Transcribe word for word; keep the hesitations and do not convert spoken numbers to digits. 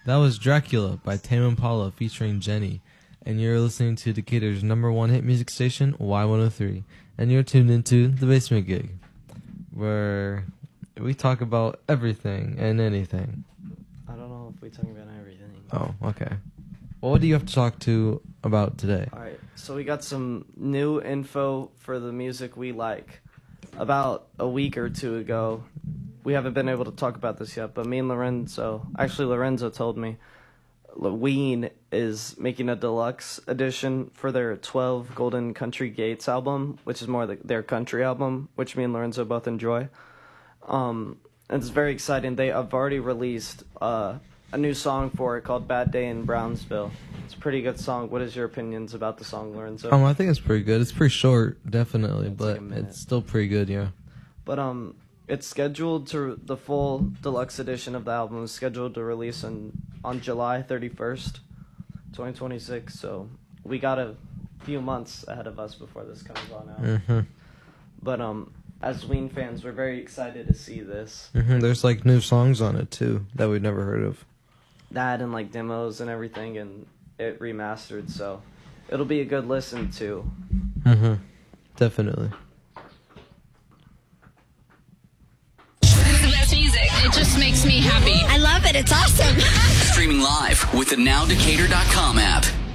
That was Dracula by Tame Impala featuring Jenny. And you're listening to Decatur's number one hit music station, Y one oh three. And you're tuned into The Basement Gig, where we talk about everything and anything. I don't know if we talk about everything. Oh, okay. Well, what do you have to talk to about today? All right, so we got some new info for the music we like. About a week or two ago, we haven't been able to talk about this yet, but me and Lorenzo, actually Lorenzo told me, Ween is making a deluxe edition for their twelve Golden Country Gates album, which is more the, their country album, which me and Lorenzo both enjoy. Um, and it's very exciting. They have already released uh, a new song for it called Bad Day in Brownsville. It's a pretty good song. What is your opinions about the song, Lorenzo? Um, I think it's pretty good. It's pretty short, definitely, It's but like a it's still pretty good, yeah. But um, it's scheduled to, the full deluxe edition of the album is scheduled to release in, on July thirty-first, twenty twenty-six. So we got a few months ahead of us before this comes on out. Mm-hmm. But um, as Ween fans, we're very excited to see this. Mm-hmm. There's like new songs on it too that we've never heard of. That and like demos and everything, and it remastered. So it'll be a good listen to. Mm-hmm. Definitely. The best music. It just makes me happy. I love it. It's awesome. Streaming live with the now decatur dot com app.